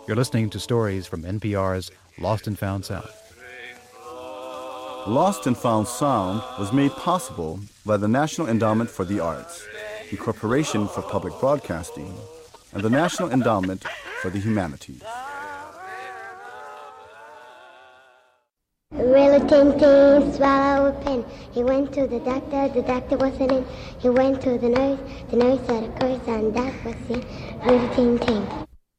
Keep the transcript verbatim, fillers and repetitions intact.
You're listening to stories from N P R's Lost and Found Sound. Lost and Found Sound was made possible by the National Endowment for the Arts, the Corporation for Public Broadcasting, and the National Endowment for the Humanities. Really tin tin, swallow a pin. He went to the doctor, the doctor wasn't in. He went to the nurse, the nurse said of course, and that was it. Really tin tin.